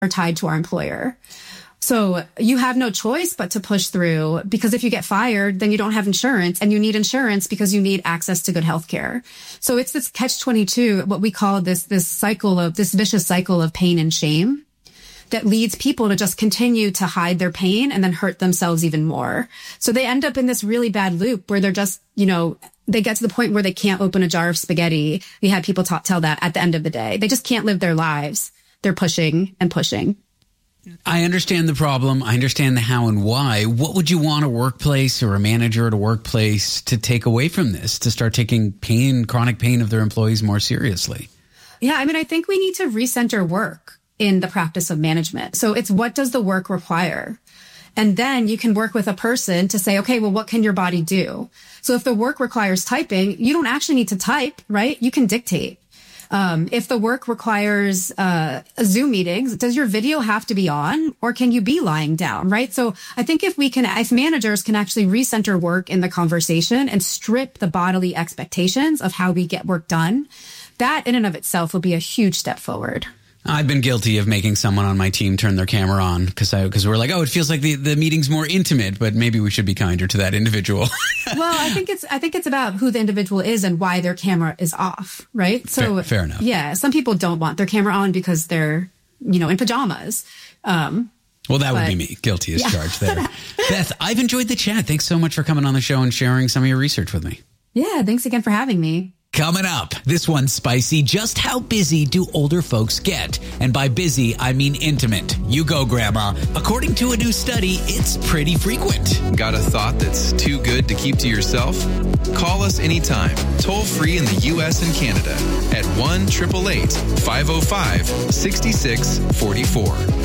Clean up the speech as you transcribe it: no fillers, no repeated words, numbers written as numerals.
are tied to our employer. So you have no choice but to push through, because if you get fired, then you don't have insurance, and you need insurance because you need access to good healthcare. So it's this catch-22, what we call this vicious cycle of pain and shame that leads people to just continue to hide their pain and then hurt themselves even more. So they end up in this really bad loop where they're just, they get to the point where they can't open a jar of spaghetti. We had people tell that at the end of the day. They just can't live their lives. They're pushing and pushing. I understand the problem. I understand the how and why. What would you want a workplace or a manager at a workplace to take away from this, to start taking chronic pain of their employees more seriously? Yeah, I think we need to recenter work in the practice of management. So it's, what does the work require? And then you can work with a person to say, okay, well, what can your body do? So if the work requires typing, you don't actually need to type, right? You can dictate. If the work requires Zoom meetings, does your video have to be on, or can you be lying down, right? So I think if we can, as managers, can actually recenter work in the conversation and strip the bodily expectations of how we get work done, that in and of itself will be a huge step forward. I've been guilty of making someone on my team turn their camera on because we're like, oh, it feels like the meeting's more intimate, but maybe we should be kinder to that individual. Well, I think it's about who the individual is and why their camera is off, right? So fair enough. Yeah, some people don't want their camera on because they're, in pajamas. Well, that would be me. Guilty as charged there. Beth, I've enjoyed the chat. Thanks so much for coming on the show and sharing some of your research with me. Yeah, thanks again for having me. Coming up, this one's spicy. Just how busy do older folks get? And by busy, I mean intimate. You go, Grandma. According to a new study, it's pretty frequent. Got a thought that's too good to keep to yourself? Call us anytime, toll free in the U.S. and Canada at 1-888-505-6644.